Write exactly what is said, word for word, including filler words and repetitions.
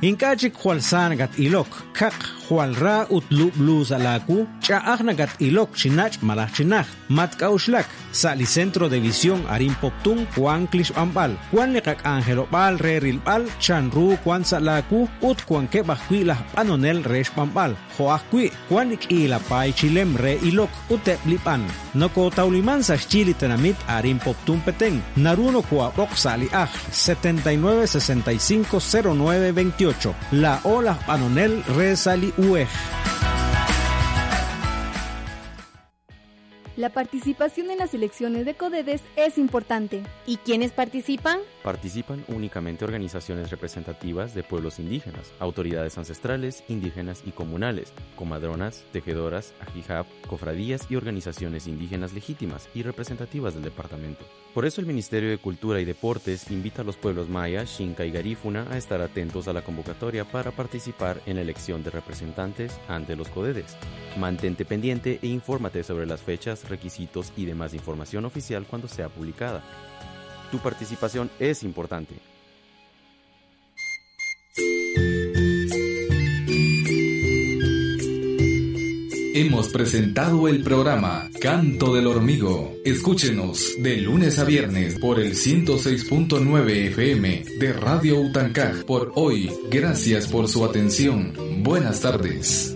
Inkachik hualsan gat ilok, kak hualra utlu blues alaku, chaagna gat ilok chinach malach chinach, mat kaushlak, sali centro de visión arim poptun, Juan klish ambal, Juan nekak angelo bal re rilbal, chanru Juan salaku, ut Juan ke bakwi panonel resh pambal, joakwi, Juan ik ila pai chilem re ilok, ute blipan, noko tauliman sa chili tenamit arim poptun peteng, naruno kwa bok sali aj, setenta y nueve sesenta y cinco cero nueve veintiocho, la ola panonel re sali uej. La participación en las elecciones de CODEDES es importante. ¿Y quiénes participan? Participan únicamente organizaciones representativas de pueblos indígenas, autoridades ancestrales, indígenas y comunales, comadronas, tejedoras, ajijab, cofradías y organizaciones indígenas legítimas y representativas del departamento. Por eso el Ministerio de Cultura y Deportes invita a los pueblos maya, xinca y garífuna a estar atentos a la convocatoria para participar en la elección de representantes ante los CODEDES. Mantente pendiente e infórmate sobre las fechas, requisitos y demás información oficial cuando sea publicada. Tu participación es importante. Hemos presentado el programa Canto del Hormigo. Escúchenos de lunes a viernes por el ciento seis punto nueve F M de Radio Utancaj. Por hoy, gracias por su atención. Buenas tardes.